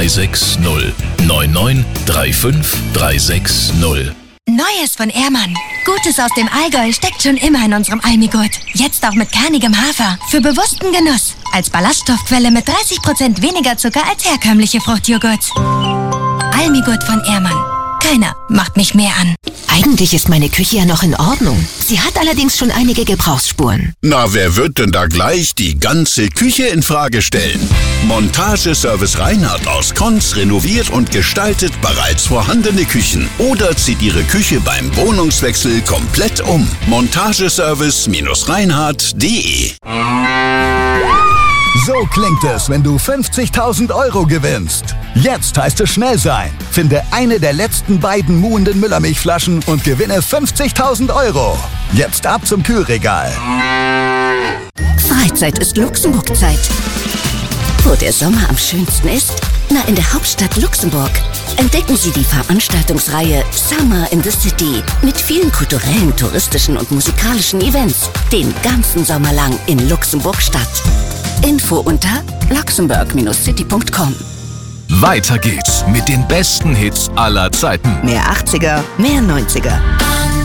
360. 9935 360. Neues von Ehrmann. Gutes aus dem Allgäu steckt schon immer in unserem Almigurt. Jetzt auch mit kernigem Hafer. Für bewussten Genuss. Als Ballaststoffquelle mit 30% weniger Zucker als herkömmliche Fruchtjoghurt. Almigurt von Ehrmann. Keiner macht mich mehr an. Eigentlich ist meine Küche ja noch in Ordnung. Sie hat allerdings schon einige Gebrauchsspuren. Na, wer wird denn da gleich die ganze Küche in Frage stellen? Montageservice Reinhardt aus Konz renoviert und gestaltet bereits vorhandene Küchen oder zieht Ihre Küche beim Wohnungswechsel komplett um. Montageservice-reinhardt.de. So klingt es, wenn du 50.000 Euro gewinnst. Jetzt heißt es schnell sein. Finde eine der letzten beiden muhenden Müllermilchflaschen und gewinne 50.000 Euro. Jetzt ab zum Kühlregal. Freizeit ist Luxemburg-Zeit. Wo der Sommer am schönsten ist? Na, in der Hauptstadt Luxemburg. Entdecken Sie die Veranstaltungsreihe Summer in the City mit vielen kulturellen, touristischen und musikalischen Events. Den ganzen Sommer lang in Luxemburg-Stadt. Info unter luxemburg-city.com. Weiter geht's mit den besten Hits aller Zeiten. Mehr 80er, mehr 90er.